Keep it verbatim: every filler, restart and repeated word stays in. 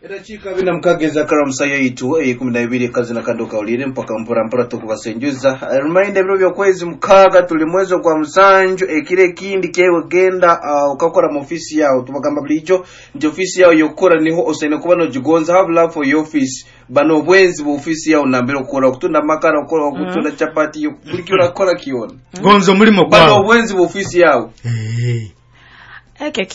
Irachika bina mkageza karamusayo yitu e kumi na ibiri kazi na kandoka ulire mpaka mpora mpora tukubasenjuza remind biro byo kwezi mukaga tuli mwezo kwa musanju ekire kindi kewe genda uh, ukakora mu office yawo tubagamba blicho ndi office yawo yokora niho osene kuba no jigonza have love for your office bano bwenzi bu office yawo nambero ukora kutunda makara ukora kutunda mm. chapati yo kulikira kola kiona gonzo mulimo kwa bano bwenzi bu office yawo eh eke